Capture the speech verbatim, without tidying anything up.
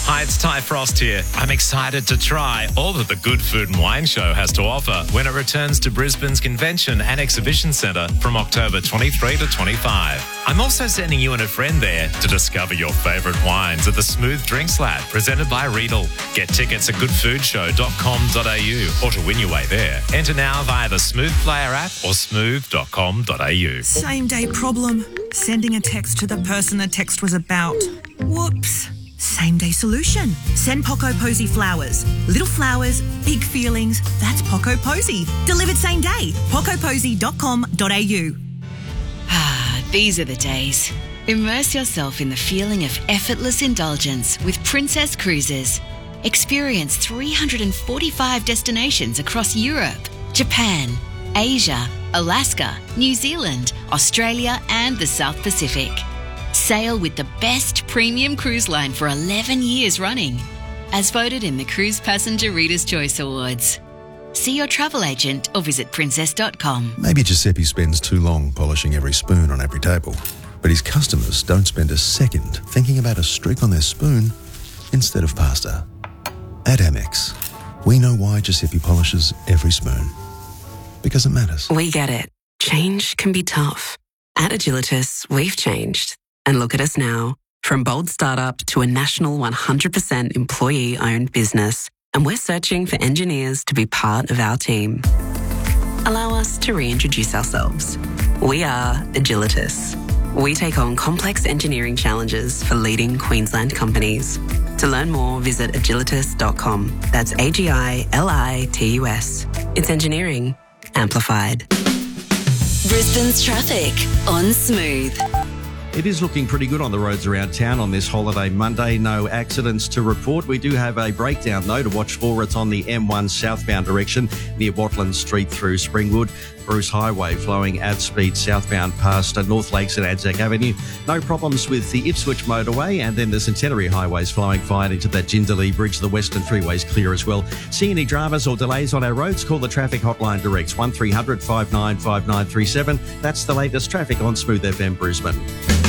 Hi, it's Ty Frost here. I'm excited to try all that the Good Food and Wine Show has to offer when it returns to Brisbane's Convention and Exhibition Centre from October twenty-third to twenty-fifth. I'm also sending you and a friend there to discover your favourite wines at the Smooth Drinks Lab, presented by Riedel. Get tickets at good food show dot com dot a u or to win your way there. Enter now via the Smooth Player app or smooth dot com dot a u. Same day problem. Sending a text to the person the text was about. Whoops. Same day solution. Send Poco Posy flowers. Little flowers, big feelings. That's Poco Posy. Delivered same day. poco posy dot com dot a u. Ah, these are the days. Immerse yourself in the feeling of effortless indulgence with Princess Cruises. Experience three hundred forty-five destinations across Europe, Japan, Asia, Alaska, New Zealand, Australia and the South Pacific. Sail with the best premium cruise line for eleven years running, as voted in the Cruise Passenger Reader's Choice Awards. See your travel agent or visit princess dot com. Maybe Giuseppe spends too long polishing every spoon on every table, but his customers don't spend a second thinking about a streak on their spoon instead of pasta. At Amex, we know why Giuseppe polishes every spoon. Because it matters. We get it. Change can be tough. At Agilitas, we've changed. And look at us now. From bold startup to a national one hundred percent employee-owned business. And we're searching for engineers to be part of our team. Allow us to reintroduce ourselves. We are Agilitas. We take on complex engineering challenges for leading Queensland companies. To learn more, visit agilitas dot com. That's A G I L I T U S. It's engineering amplified. Brisbane's traffic on Smooth. It is looking pretty good on the roads around town on this holiday Monday. No accidents to report. We do have a breakdown, though, to watch for. It's on the M one southbound direction near Watland Street through Springwood. Bruce Highway flowing at speed southbound past North Lakes and Anzac Avenue. No problems with the Ipswich motorway, and then the Centenary highways flowing fine into that Jindalee Bridge. The Western Freeway's clear as well. See any dramas or delays on our roads? Call the traffic hotline direct one three hundred five nine five nine three seven. That's the latest traffic on Smooth F M Brisbane.